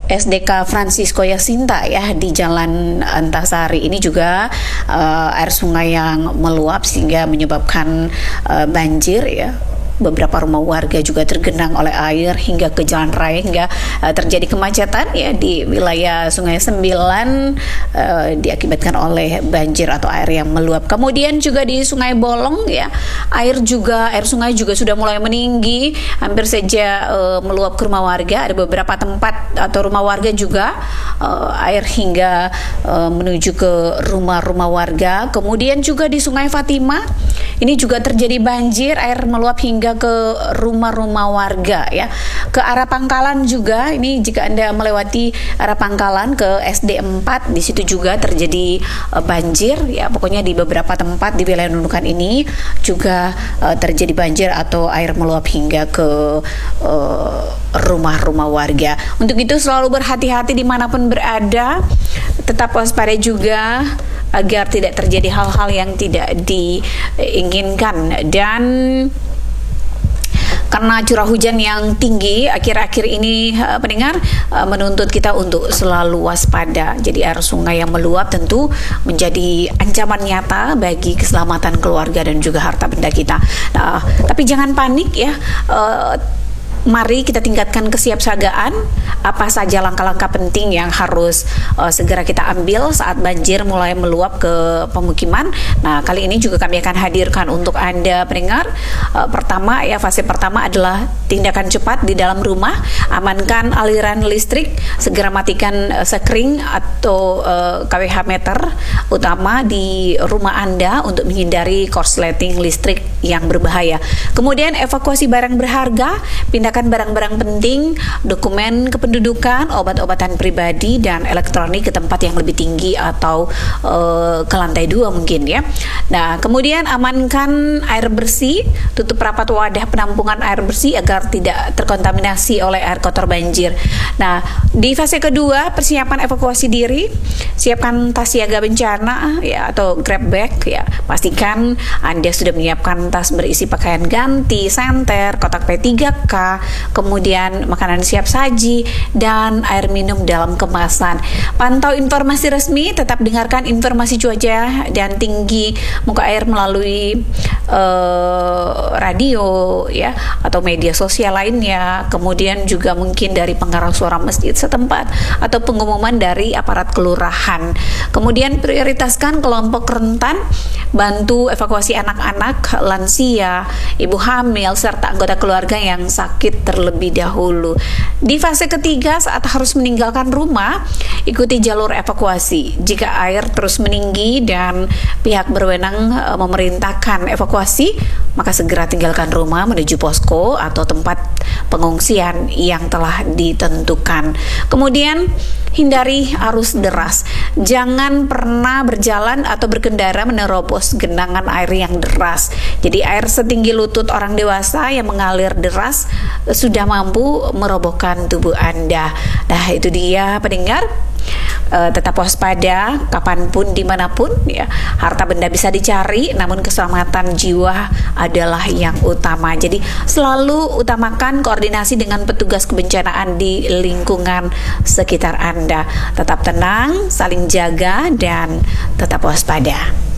SDK Francisco Yasinta ya di Jalan Antasari ini juga air sungai yang meluap sehingga menyebabkan banjir ya. Beberapa rumah warga juga tergenang oleh air hingga ke jalan raya, hingga terjadi kemacetan ya di wilayah Sungai Sembilan diakibatkan oleh banjir atau air yang meluap. Kemudian juga di Sungai Bolong ya, air sungai juga sudah mulai meninggi, hampir saja meluap ke rumah warga. Ada beberapa tempat atau rumah warga juga air hingga menuju ke rumah-rumah warga. Kemudian juga di Sungai Fatima ini juga terjadi banjir, air meluap hingga ke rumah-rumah warga ya. Ke arah Pangkalan juga, ini jika Anda melewati arah Pangkalan ke SD 4, di situ juga terjadi banjir ya. Pokoknya di beberapa tempat di wilayah Nunukan ini juga terjadi banjir atau air meluap hingga ke rumah-rumah warga. Untuk itu selalu berhati-hati dimanapun berada, tetap waspada juga agar tidak terjadi hal-hal yang tidak diinginkan. Dan karena curah hujan yang tinggi akhir-akhir ini pendengar menuntut kita untuk selalu waspada. Jadi air sungai yang meluap tentu menjadi ancaman nyata bagi keselamatan keluarga dan juga harta benda kita. Nah, tapi jangan panik ya. Mari kita tingkatkan kesiapsiagaan. Apa saja langkah-langkah penting yang harus segera kita ambil saat banjir mulai meluap ke pemukiman. Nah, kali ini juga kami akan hadirkan untuk Anda pendengar. Pertama ya, fase pertama adalah tindakan cepat di dalam rumah. Amankan aliran listrik, segera matikan sekring atau KWH meter utama di rumah Anda untuk menghindari korsleting listrik yang berbahaya. Kemudian evakuasi barang berharga, pindahkan barang-barang penting, dokumen kependudukan, obat-obatan pribadi dan elektronik ke tempat yang lebih tinggi atau ke lantai 2 mungkin ya. Nah, kemudian amankan air bersih, tutup rapat wadah penampungan air bersih agar tidak terkontaminasi oleh air kotor banjir. Nah, di fase kedua persiapan evakuasi diri, siapkan tas siaga bencana ya atau grab bag ya. Pastikan Anda sudah menyiapkan tas berisi pakaian ganti, senter, kotak P3K, kemudian makanan siap saji dan air minum dalam kemasan. Pantau informasi resmi, tetap dengarkan informasi cuaca dan tinggi muka air melalui radio ya atau media sosial lainnya. Kemudian juga mungkin dari pengarah suara masjid setempat atau pengumuman dari aparat kelurahan. Kemudian prioritaskan kelompok rentan, bantu evakuasi anak-anak, lansia, ibu hamil serta anggota keluarga yang sakit terlebih dahulu. Di fase ketiga saat harus meninggalkan rumah, ikuti jalur evakuasi. Jika air terus meninggi dan pihak berwenang memerintahkan evakuasi, maka segera tinggalkan rumah menuju posko atau tempat pengungsian yang telah ditentukan. Kemudian hindari arus deras. Jangan pernah berjalan atau berkendara menerobos genangan air yang deras. Jadi air setinggi lutut orang dewasa yang mengalir deras sudah mampu merobohkan tubuh Anda. Nah, itu dia pendengar. Tetap waspada kapanpun dimanapun ya. Harta benda bisa dicari, namun keselamatan jiwa adalah yang utama. Jadi selalu utamakan koordinasi dengan petugas kebencanaan di lingkungan sekitar Anda. Tetap tenang, saling jaga dan tetap waspada.